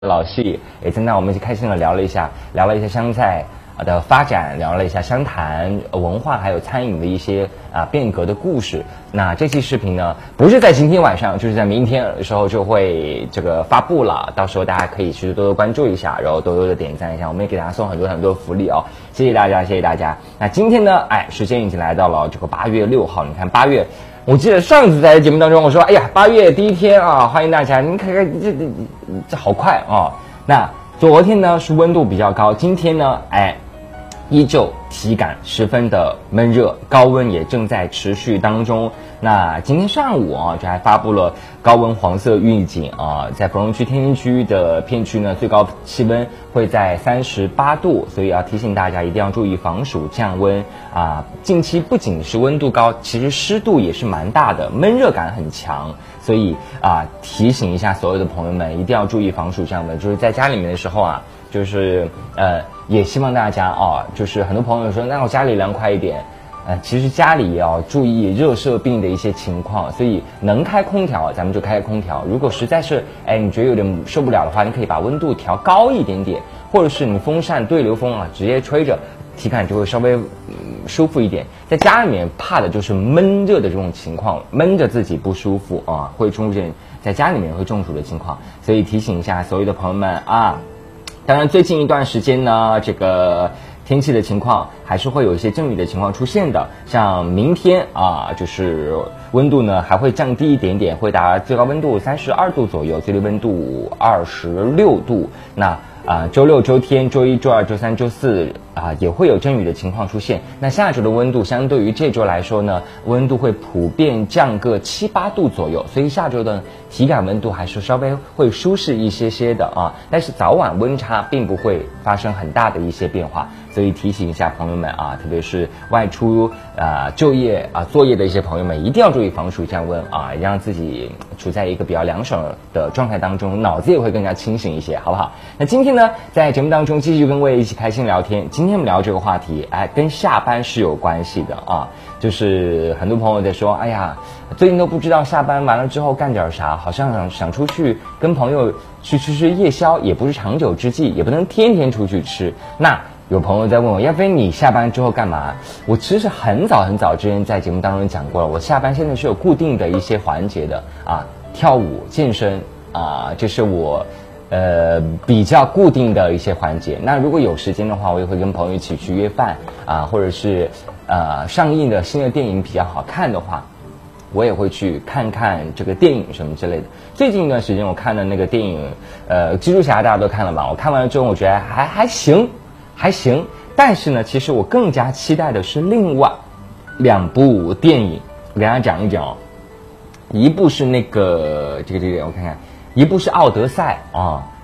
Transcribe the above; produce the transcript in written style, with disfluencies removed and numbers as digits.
老师也在那我们一起开心的聊了一下湘菜的发展，聊了一下湘潭文化还有餐饮的一些变革的故事。那这期视频呢，不是在今天晚上，就是在明天的时候就会这个发布了，到时候大家可以去多多关注一下，然后多多的点赞一下，我们也给大家送很多福利哦，谢谢大家，谢谢大家。那今天呢，时间已经来到了这个8月6号，你看8月。我记得上次在节目当中我说，哎呀，8月第一天啊，欢迎大家。您看看这好快啊！那昨天呢是温度比较高，今天呢，依旧体感十分的闷热，高温也正在持续当中。那今天上午这还发布了高温黄色预警在芙蓉区、天津区的片区呢，最高气温会在38度，所以要提醒大家一定要注意防暑降温近期不仅是温度高，其实湿度也是蛮大的，闷热感很强，所以提醒一下所有的朋友们一定要注意防暑降温，就是在家里面的时候就是也希望大家就是很多朋友说，那我家里凉快一点。其实家里也要注意热射病的一些情况，所以能开空调咱们就开空调。如果实在是你觉得有点受不了的话，你可以把温度调高一点点，或者是你风扇对流风直接吹着，体感就会稍微舒服一点。在家里面怕的就是闷热的这种情况，闷着自己不舒服会出现在家里面会中暑的情况，所以提醒一下所有的朋友们当然最近一段时间呢，这个天气的情况还是会有一些阵雨的情况出现的，像明天就是温度呢还会降低一点点，会达最高温度32度左右，最低温度26度。那周六、周天、周一、周二、周三、周四也会有阵雨的情况出现。那下周的温度相对于这周来说呢，温度会普遍降个7、8度左右，所以下周的体感温度还是稍微会舒适一些的但是早晚温差并不会发生很大的一些变化，所以提醒一下朋友们特别是外出就业作业的一些朋友们，一定要注意防暑降温让自己处在一个比较凉爽的状态当中，脑子也会更加清醒一些，好不好？那今天呢，在节目当中继续跟各位一起开心聊天。今天我们聊这个话题跟下班是有关系的就是很多朋友在说，哎呀，最近都不知道下班完了之后干点啥，好像想出去跟朋友去吃夜宵，也不是长久之计，也不能天天出去吃。那有朋友在问我，亚飞你下班之后干嘛？我其实很早之前在节目当中讲过了，我下班现在是有固定的一些环节的跳舞、健身这是我比较固定的一些环节。那如果有时间的话，我也会跟朋友一起去约饭或者是上映的新的电影比较好看的话，我也会去看看这个电影什么之类的。最近一段时间我看的那个电影蜘蛛侠大家都看了吧？我看完了之后我觉得还行，但是呢，其实我更加期待的是另外2部电影，我给大家讲一讲一部是那个这个我看看，一部是奥德赛